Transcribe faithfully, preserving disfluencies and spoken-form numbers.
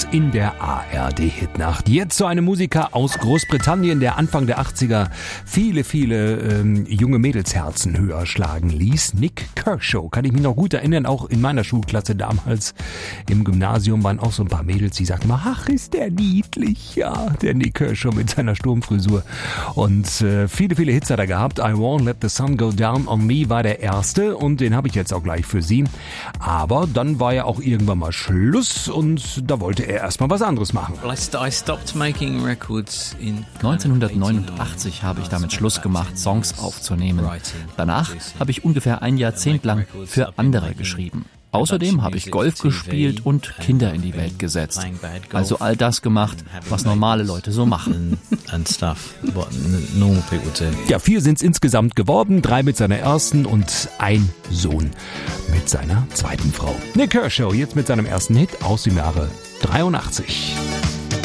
Songs in der A R D-Hitnacht. Jetzt so eine Musiker aus Großbritannien, der Anfang der achtziger viele, viele ähm, junge Mädelsherzen höher schlagen ließ. Nik Kershaw, kann ich mich noch gut erinnern, auch in meiner Schulklasse damals im Gymnasium waren auch so ein paar Mädels, die sagten immer, ach, ist der niedlich, ja, der Nik Kershaw mit seiner Sturmfrisur. Und äh, viele, viele Hits hat er gehabt. I Won't Let the Sun Go Down on Me war der erste und den habe ich jetzt auch gleich für Sie. Aber dann war ja auch irgendwann mal Schluss und da wollte er erstmal was anderes machen. neunzehnhundertneunundachtzig habe ich damit Schluss gemacht, Songs aufzunehmen. Danach habe ich ungefähr ein Jahrzehnt lang für andere geschrieben. Außerdem habe ich Golf gespielt und Kinder in die Welt gesetzt. Also all das gemacht, was normale Leute so machen. Ja, vier sind es insgesamt geworden. Drei mit seiner ersten und ein Sohn mit seiner zweiten Frau. Nik Kershaw jetzt mit seinem ersten Hit aus dem Jahre dreiundachtzig.